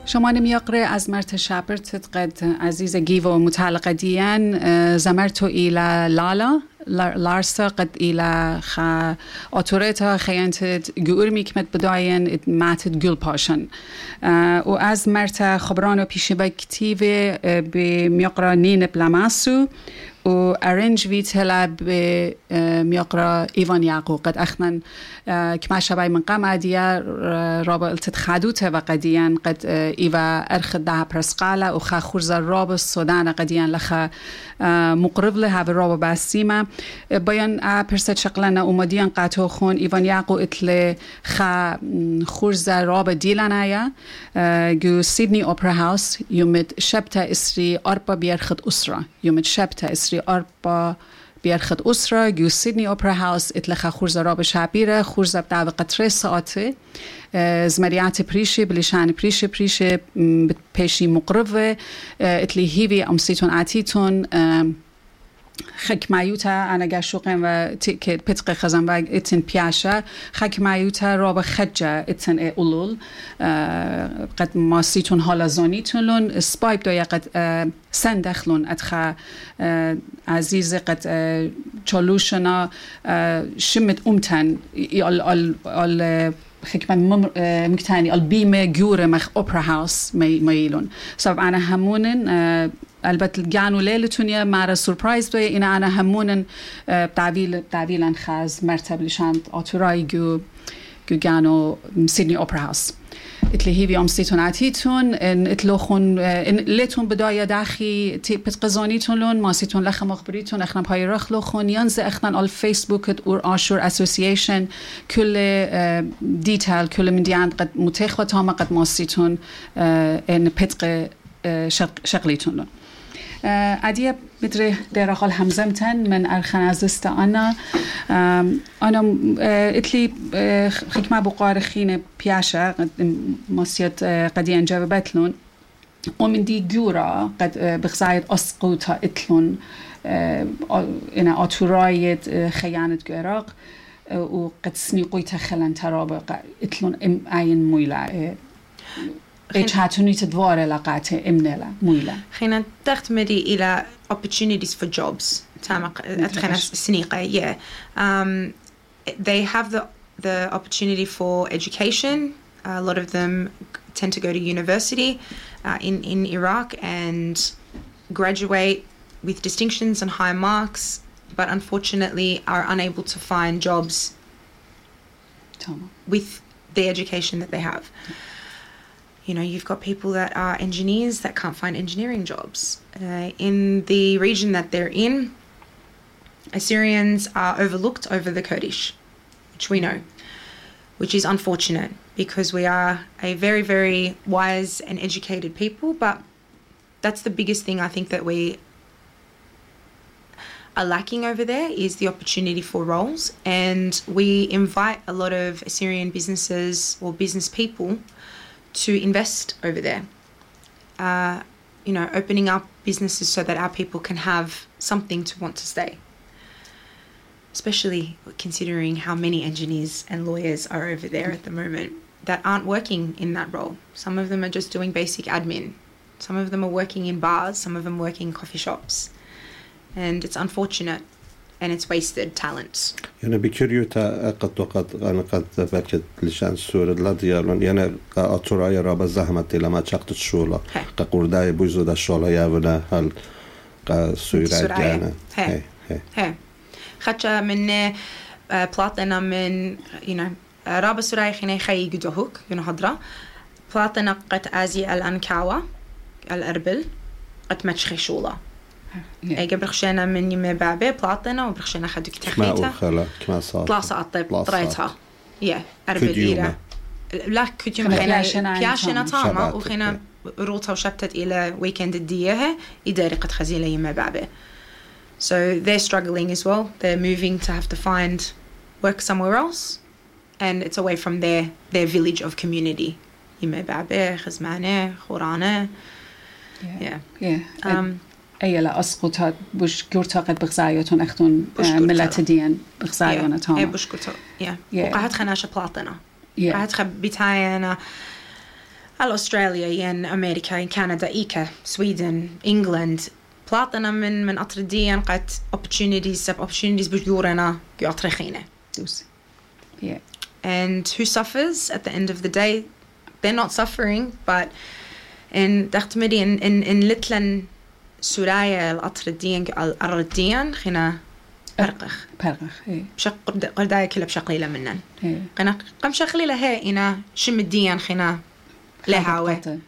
شما نمیاقره از مرت شابرت قد عزيز جيفو متعلقة ديان زمرتو إلى لالا لارسا قد إلى خا أطورتها خيانتت جور ميكمت بداين ماتت جول باشن وأز مرت خبرانو بيشي بكتيفي بمياقرا نين بلاماسو و ارنج ویتلا به میاقرا ایوان یعقوب قد اخنن کما شبای من قام عدیا رابع التخادوته و قدیان قد ایوا ارخ ده پرسقاله و خا خورز رابع السودان قدیان لخا مقرب له و رابع بسیمه بیان پرسد شغلنا اومدیان قطع خون ایوان یعقوب اتل خا خورز رابع دیلنایا جو سیدنی اپرا هاوس یومد شبته اسری آربا بیارخد اسرا یومد شبته اسری أربعة بيرخد أسرة جو سيدني أوبرا هاوس اتلخا خورزة رابع شعبيرة خورزة بدعوة قطرة ساعتي زمريات بريشي بلشان بريشي بتبيشي مقربة اتلي هيفي أمسيتون عتيتون خك مايوتا أنا جاشوقين و بتقي خزن و اتن بياشا خك مايوتا رابع خجة اتن أولول قد ما سيتون حالا زانيتون لون سبايب دويا قد سندخلون اتخا عزيز قد چالوشنا شمت أمتن ال خكمن مكتاني البيمة جورة مخ أوبرا هاوس ميلون سبب أنا همونن البته جانو لیلتونیه ماره سورپرایز دویه اینا انا همونن تعویلن خاز مرتب لشاند آتورای جو جانو سیدنی اوپرا هاوس اتلی هیوی امسیتون عتیتون اتلو خون لیتون بدایا داخی پت قزانیتون لون ماسیتون لخ مخبریتون اخنم پای رخ لو خون یانز اخنن آل فیسبوک اور آشور اسوسییشن کل دیتیل کل من دیان قد متخوة تاما قد ماسیتون ان پت شغلیتون لون عدیه بدره در حال همزمتن من ارخان عزیزت انا اتلی خکمه بقار خین پیاشه ماسیت قدیان جوابت لون ومن دي جورا قد بخزايد أسقوطها إتلون إنا أطورايد خيانة العراق وقد سنيقوي تخلن ترابق إتلون إم عين مويلة إيش تدوار لقات إمنلا مويلة. خلينا تختمدي إلى opportunities for jobs. تامق أتخنا سنيقة yeah. They have the opportunity for education. A lot of them tend to go to university in Iraq and graduate with distinctions and high marks, but unfortunately are unable to find jobs with the education that they have. You know, you've got people that are engineers that can't find engineering jobs. In the region that they're in, Assyrians are overlooked over the Kurdish, which we know, which is unfortunate because we are a very, very wise and educated people, but that's the biggest thing I think that we are lacking over there is the opportunity for roles. And we invite a lot of Assyrian businesses or business people to invest over there, you know, opening up businesses so that our people can have something to want to stay, especially considering how many engineers and lawyers are over there at the moment that aren't working in that role. Some of them are just doing basic admin. Some of them are working in bars, some of them working in coffee shops. And it's unfortunate and it's wasted talent. يعني بكريوتا قد أنا قد بكت لشان سورة لا ديالون يعني أطرعي رابع زحمة لما شقت الشولة كقرداء بوزود الشولة يابنا هل كسورة جانا هي خدشة من بلاطنا من you know رابع سورة خيني خي جدهوك ينهضرة بلاطنا قد أزي الأنكاوة الأربل قد متشخي شولة برخشينا من يمي بابي بلاطنا وبرخشينا خدوك تخيتا كما صار طلاسة الطيب طريتها أربل لا كتيوم خينا بياشنا تاما وخينا روتها وشبتت إلى ويكند الديها إداري قد خزيلة يمي بابي. So they're struggling as well. They're moving to have to find work somewhere else and it's away from their village of community. يمي بابي خزمانة خورانة أيلا أسقطها بوش جورتا قد بغزايتون أختون ملة دين بغزايون تام. بوش جورتا. وقعد خناشة بلاطنا. قعد خب بتاعنا Australia and America and Canada إيكا Sweden England بلاطنا من أطرديان قد opportunities بجورنا يعطرخينه. Yeah. And who suffers at the end of the day? They're not suffering, but in دختمدي in لتلن سرايا الأطرديان الأرديان خنا برقخ. بشق قردايا كله بشقليلة منن. قنا قم شقليلة هاي إنا شمديان خنا لهاوة.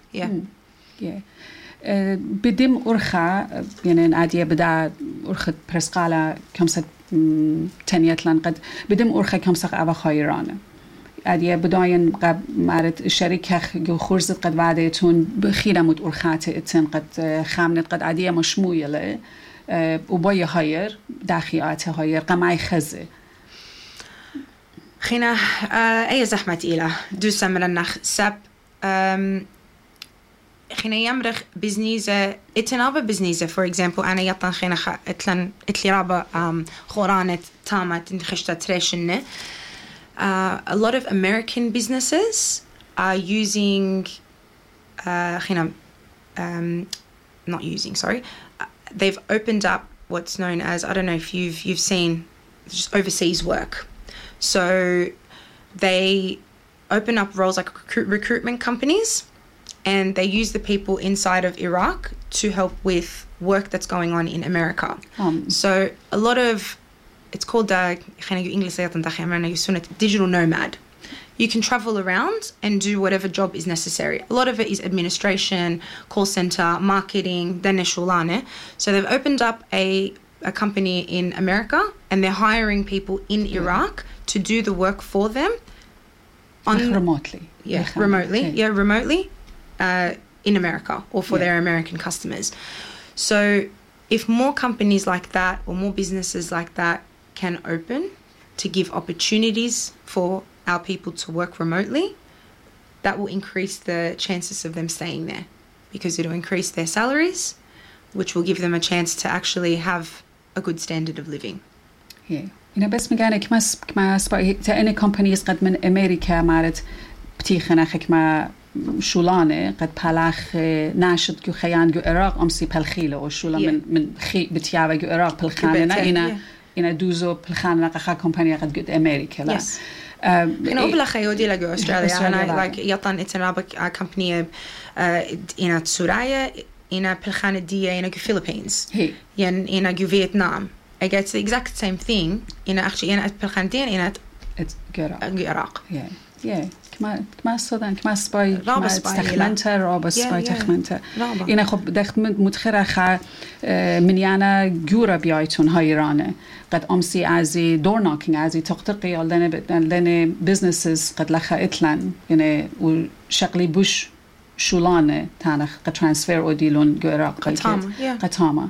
بدم أرخى يعني عادية بدأ أرخد برسقالة كمسة تانيتلان قد بدم أرخى كمسة أبا خيرانة عادية بداين قب معرض الشركة جو خرزت قد بعديتون بخيرة مت أرخات اتن قد خامنت قد عادية مشموية له وبايا هاير داخياته هاير قمعي خزة خينا أي زحمة إله دوسا من النخ سب خينا يمرخ بزنيزة اتنابة بزنيزة for example أنا يطن خينا اتلي رابا خورانة تامت انتخشتا تريشنة a lot of American businesses are using خينا not using sorry they've opened up what's known as I don't know if you've seen just overseas work so they open up roles like recruitment companies and they use the people inside of Iraq to help with work that's going on in America. So a lot of, it's called digital nomad. You can travel around and do whatever job is necessary. A lot of it is administration, call center, marketing, so they've opened up a company in America and they're hiring people in Iraq to do the work for them. Remotely. Remotely. In America or for their American customers. So if more companies like that or more businesses like that can open to give opportunities for our people to work remotely, that will increase the chances of them staying there because it'll increase their salaries, which will give them a chance to actually have a good standard of living. Yeah. بس مجانا كما تأني companies قد من أمريكا مارت بتيخنا خكما شولانه قد پلاخ ناشد جو خیان جو عراق امسی پلخیله و شولا من خی بتیاوه جو عراق پلخانه نه اینا دوزو پلخانه قخا کمپانی قد گد امریکا لا اینا اوبلا خیودی لگو استرالیا انا like یطان اتنابک کمپانی اینا سورایا اینا پلخانه دیه اینا جو فیلیپینز ین اینا جو ویتنام it's the exact same thing اینا actually اینا پلخانه دیه اینا عراق كما صدق كما سباي تخمنته رابع سباي تخمنته إنا خب دخت متخرة خا من يانا جورا بيايتون هايرانه قد أمسي عزي دور ناكينج عزي تقترقي لنا businesses قد لخا إتلان يعني وشغلي بوش شولانه تانخ قد transfer أوديلون جورا قتامة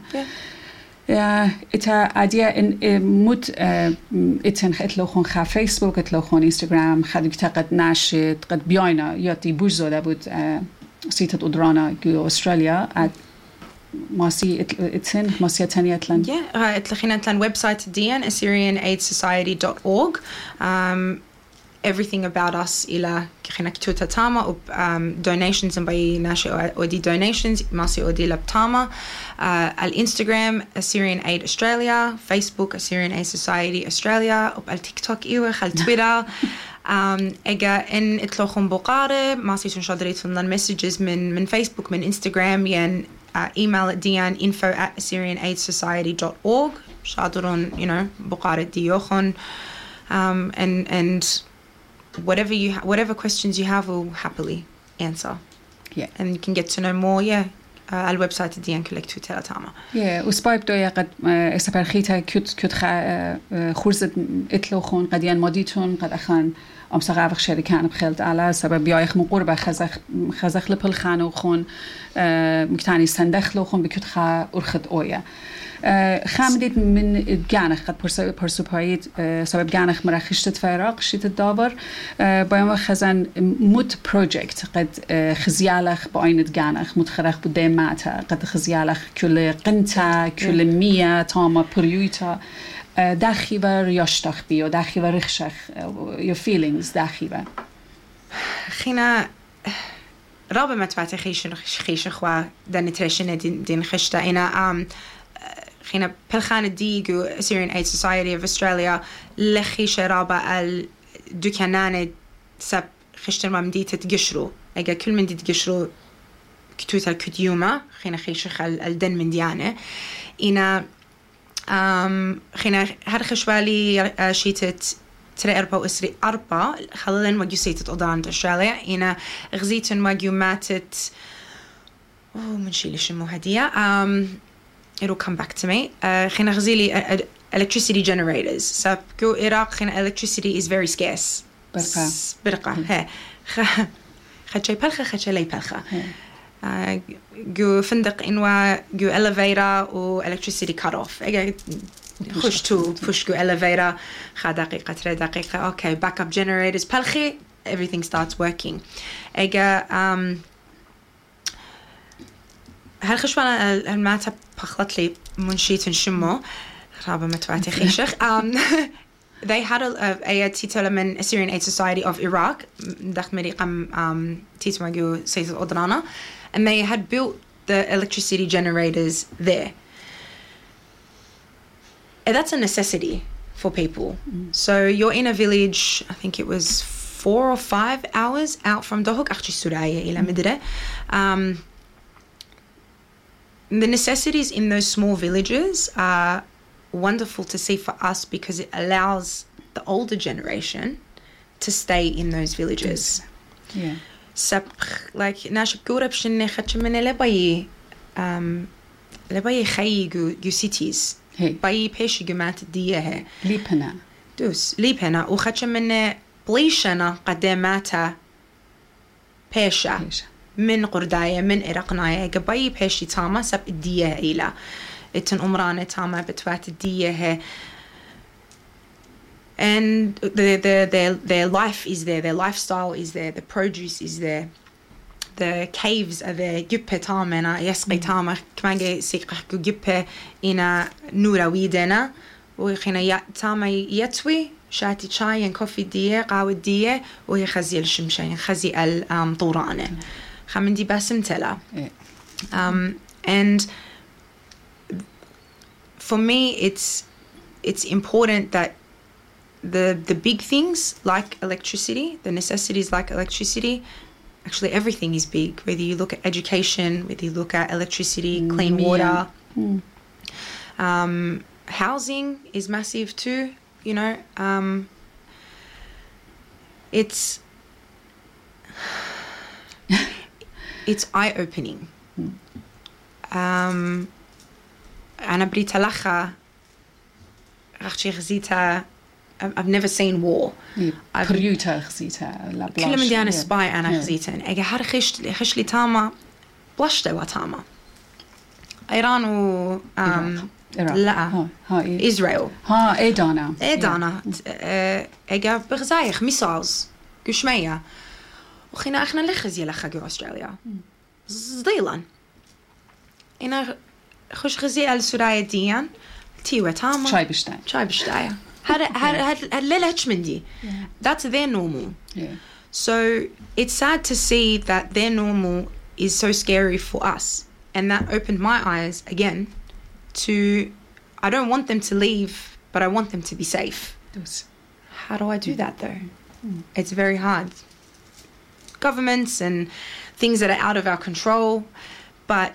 إتا عادية إن مود إتن إتلوخون خا فيسبوك إتلوخون إنستغرام خدك تقد ناشد قد بيانا ياتي بوجزو دابود سيتة أدرانا جو أستراليا ماسي إتن ماسي تانية إتلان إتلخينا إتلان ويب سايت ديان AsyrianAidSociety.org everything about us إلى كخينا كتوتا تاما و donations نبي ناشي أودي donations ماسي أودي لبتاما الانستغرام Assyrian Aid Australia Facebook Assyrian Aid Society Australia و التيك توك إيوه خل تويتر إجا إن إطلقهم بقارة ماسي تنشادريت فنلان messages من Facebook من انستغرام ين email ديان info@AsyrianAidSociety.org شادرون بقارة ديوخون and whatever questions you have we'll happily answer and you can get to know more على الويب سايت ديان كولكتو تلاتاما وسبايب دويا قد استبرخيتها كت خرزت اتلوخون قديان ماديتون قد أخان أمسقافق شركان بخلت على سبب بيايخ مقربة خزخ لبل خانو خون مكتاني سندخلو خون بكت خا أرخد أويا خامديت من جانخ قد برسو بايد سبب جانخ مرخشت في العراق شيت الدابر بايم خزن مود بروجكت قد خزيالخ باينت جانخ متخرخ بديماتها قد خزيالخ كل قنتا كل مية تاما بريوتا داخي ورياشتخ بيو داخي ورخشخ your feelings داخي خينا رابع متواتي خيش خوا دنترشن دين خشتا إنا خينا بلخان ديجو Assyrian Aid Society of Australia لخيش رابع الدكانان سب خشتر ما مديت تقشرو أجا كل من دي تقشرو كتوتا كديوما خينا خيش الدن من ديانة إنا خينا هر خشوالي شيتت ترى أربعة وإسري أربعة خلالن وجو سيتت أضران أستراليا إنا غزيتن وجو ماتت من شي ليش مو هدية it'll come back to me خينا غزيلي electricity generators so جو إراق خينا electricity is very scarce برقة ها خدشي بلخة خدشي لي بلخة جو فندق إنوا جو elevator و electricity cut off خش تو فش جو elevator خا دقيقة 3 دقيقة okay backup generators بلخي everything starts working إجا هالخشبانة الماتة بخلت لي منشيت نشمو رابع متواتي خيشخ they had a تيتو من Assyrian Aid Society of Iraq دخت مريقم تيتو ماجو سيد أدرانا and they had built the electricity generators there and that's a necessity for people so you're in a village I think it was 4 or 5 hours out from Dohuk أخشي سوريا إلى مدرة the necessities in those small villages are wonderful to see for us because it allows the older generation to stay in those villages. Yeah. So, like, nash gurab shinne khatchmene lebayi khayi gu cities. Bayi pesh gu mat diye he. Lipena. Dus lipena u khatchmene blishana qadamata pesha. من قرداية من إرقناية قبايي بهشي تاما سب الدية إلى إتن أمرانة تاما بتوات الدية and their life is there, their lifestyle is there, the produce is there, the caves are there. جبه تاما أنا يسقي تاما كمان جي سيقح جبه إنا نورا ويدنا وخينا تاما يتوي شاتي شاي كوفي دية قهوة دية وهي خزي الشمشة خزي الطورانة خمندي باسم تلا and for me it's important that the big things like electricity, the necessities like electricity, actually everything is big, whether you look at education, whether you look at electricity, clean water, housing is massive too, you know, it's eye-opening. أنا بريت لخا رخشي خزيتها. I've never seen war. بريوتا خزيتها لا بلاش. كل من دي أنا سباي أنا خزيتها. أجي هر خش لي تاما بلشته وتاما. إيران و لا إسرائيل. إيدانا. أجي بغزايخ ميسالز قشمية. وخينا إحنا لخزي لخا جو أستراليا. زديلان. إنا خش خزي السورية ديان تيوة تاما. شاي بشتاية. هاد ليلة مندي. That's their normal. Yeah. So it's sad to see that their normal is so scary for us, and that opened my eyes again to I don't want them to leave, but I want them to be safe. How do I do that though? It's very hard. Governments and things that are out of our control, but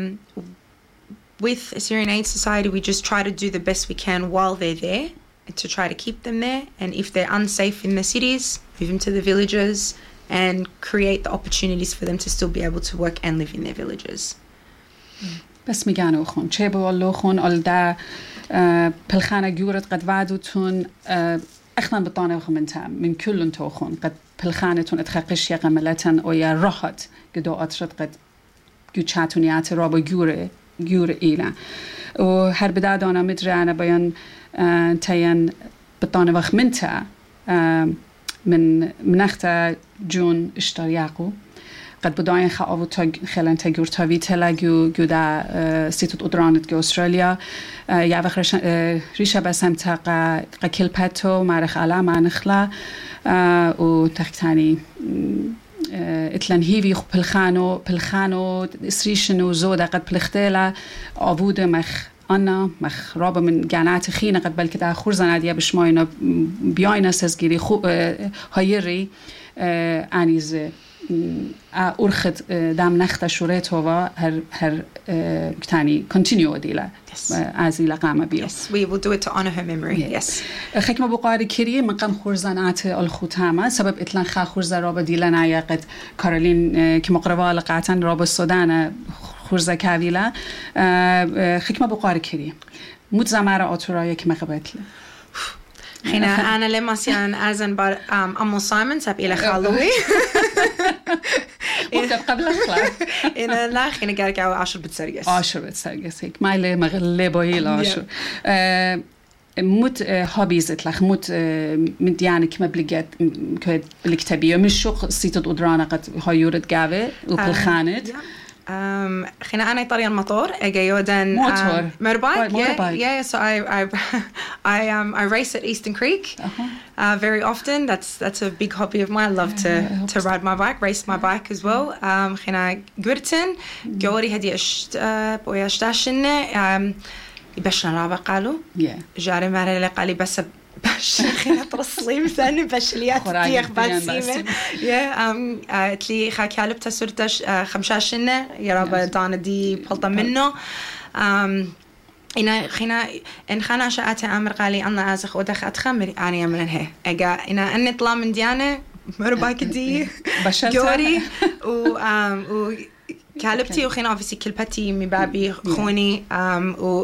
with Assyrian Aid Society, we just try to do the best we can while they're there, and to try to keep them there. And if they're unsafe in the cities, move them to the villages and create the opportunities for them to still be able to work and live in their villages. بس میگن اوخون چه بوالو خون آلده پلخانه جورت قد وعدوتون اخنا بطانه خمنتها من كل توخون قد پلخانتون اتخقش يا قملتن او يا راحت قدو اترد قد جوچاتونيات رابا جور إيلا وهر بدأ دانا مدري أنا بيان تيان بطانة وخمنتا من منختا جون اشترياقو قد بداين خاوو خلان تجور تاوي تلا جو دا سيتوت أدرانت جو أستراليا يا وخرش ريشة بسمتا قا كيل باتو معرخ على معنخلا وتختاني اتلن هیوی خو پلخانو سریشنو زود قد پلختلا آوود مخ آنا مخ راب من جنات خینه قد بلکه در خور زندیه بشما اینا بیاین از گیری خوب هایری انیز أرخد دام نخت شورت هوا هر تاني continue ديلا عزيلا قامة بيو. Yes, we will do it to honor her memory. Yes. خكمة بقاري كري من قام خورزانات الختامة سبب إطلاق خا خورزة رابا ديلا نايا قد كارولين كمقربة لقاعتان رابا السودان خورزة كاويلا خكمة بقاري كري مود زمارة أطرايا كما قبتله. خينا أنا لما سيان أزن بار أمو سايمون ساب إلى خالوي. قبل خلا. إن لا خينا قالك أو 10 بتسرقس. 10 بتسرقس هيك ما إله مغلبه هي 10. مت هابيز إطلاق مت من يعني كم بلقت كود بالكتابية مش شو سيتة أدرانا قد هايورد جاوي وبالخانة. خلينا أنا طريق الموتور أجيودن motorbike. Yeah. So I race at Eastern Creek very often. That's a big hobby of mine. I love to ride my bike, race my bike as well. خلينا قرتن جوري هدي بويا اشتاشنة يبشنا رابع قالوا. جاري مرة اللي قالي بس خلينا ترصلي مثلا بشليات تيخ باسيمه يا تلي خاكالب تسرتش خمشاشنه يا رب دانا دي بلطه منه إنا خنا إن خنا شاءت أمر قالي أنا أزخ ودخلت خمر أنا يمن هي أجا إنا أني طلع من ديانة مرباك دي جوري و كالبتي وخنا أوفيسي كلبتي مبابي خوني و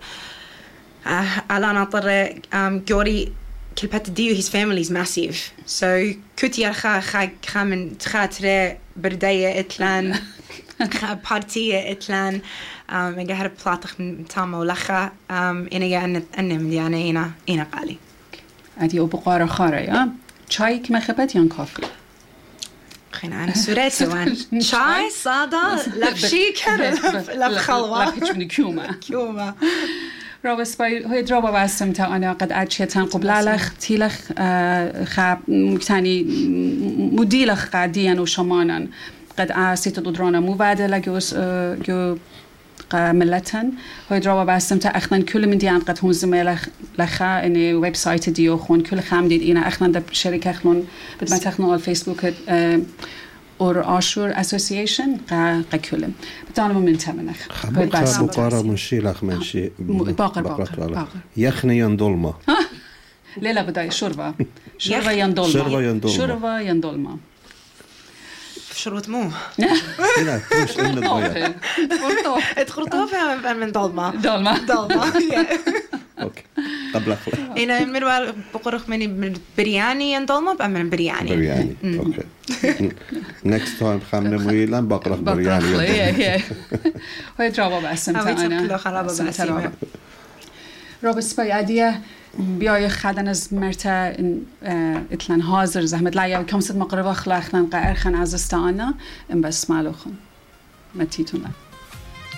على ناطر جوري كلبت ديو his family is massive so كنت يرخا خامن خاطره بردية إتلان بارتية إتلان مجهر بلاطخ تامة ولخا إنا أن من يعني إنا قالي أدي أبقارة خارة يا شاي كما خبت يان كافي خينا أنا سوريتي وان شاي صادا لبشي كر لبخلوة لبخش من كيوما رابس باي هاي درابا باسم تا أنا قد أشيتان قبل لخ تيلخ خاب مكتاني مديلخ قاعديا وشمانا قد أسيت درانا مبادلة جو ملتن هاي درابا باسم تا أخنا كل من ديان قد هم زميلخ لخا إني ويب سايت ديو خون كل خام ديد إنا أخنا ده شركة خلون بدما تخنا على الفيسبوك اور آشور اسوسییشن قکولم بتانم من تمنخ بقارة منشيلخ منشي باقر يخني يندولما لا بداية شوربة يندولما شروط مو لا مش إلا ضيع ادخلتوا فيها من دولما اوكي قبل اخلا انا من بقرخ من برياني يندولما بأمن برياني اوكي next time خامنة مويلان بقرخ برياني هاي درابا باسم تانا رابس باي عادية بیای خدن از مرتا اتلان حاضر زحمت لعیا و کم صد مقربا خلاخنان قائر خان از استعانا ام بس مالو خون متیتون